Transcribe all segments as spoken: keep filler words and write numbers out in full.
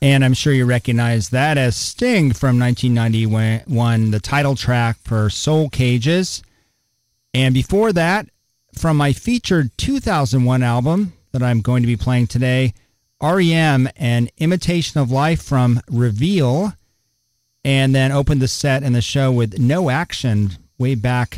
And I'm sure you recognize that as Sting from nineteen ninety-one, the title track for Soul Cages. And before that, from my featured two thousand one album that I'm going to be playing today, R E M and Imitation of Life from Reveal. And then opened the set and the show with No Action way back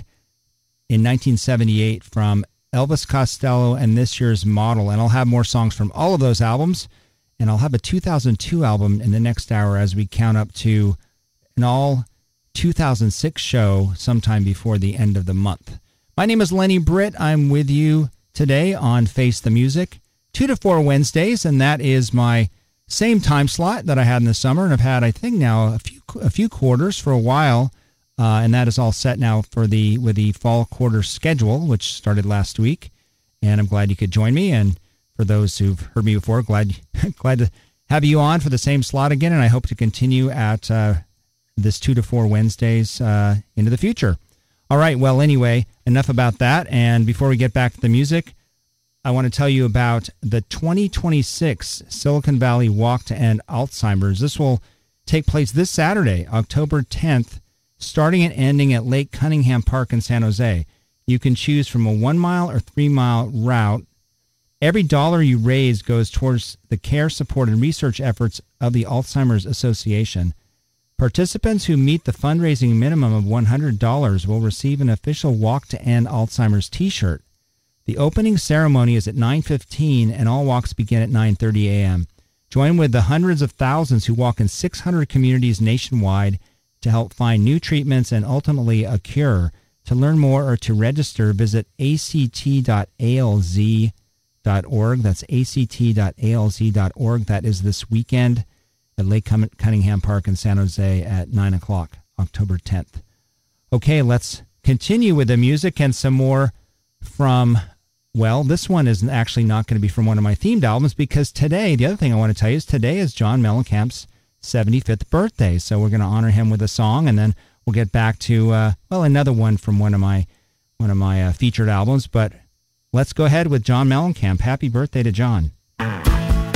in nineteen seventy-eight from Elvis Costello and This Year's Model. And I'll have more songs from all of those albums. And I'll have a two thousand two album in the next hour as we count up to an all two thousand six show sometime before the end of the month. My name is Lenny Britt. I'm with you today on Face the Music, two to four Wednesdays, and that is my same time slot that I had in the summer, and I've had, I think now, a few a few quarters for a while, uh, and that is all set now for the with the fall quarter schedule, which started last week. And I'm glad you could join me. And for those who've heard me before, glad glad to have you on for the same slot again, and I hope to continue at uh, this two to four Wednesdays uh, into the future. All right, well, anyway, enough about that. And before we get back to the music, I want to tell you about the twenty twenty-six Silicon Valley Walk to End Alzheimer's. This will take place this Saturday, October tenth, starting and ending at Lake Cunningham Park in San Jose. You can choose from a one-mile or three-mile route. Every dollar you raise goes towards the care, support, and research efforts of the Alzheimer's Association. Participants who meet the fundraising minimum of one hundred dollars will receive an official Walk to End Alzheimer's t-shirt. The opening ceremony is at nine fifteen, and all walks begin at nine thirty a.m. Join with the hundreds of thousands who walk in six hundred communities nationwide to help find new treatments and ultimately a cure. To learn more or to register, visit a c t dot a l z dot org. That's a c t dot a l z dot org. That is this weekend at Lake Cunningham Park in San Jose at nine o'clock, October tenth. Okay, let's continue with the music and some more from... Well, this one is actually not going to be from one of my themed albums because today, the other thing I want to tell you is today is John Mellencamp's seventy-fifth birthday. So we're going to honor him with a song, and then we'll get back to, uh, well, another one from one of my one of my uh, featured albums. But let's go ahead with John Mellencamp. Happy birthday to John.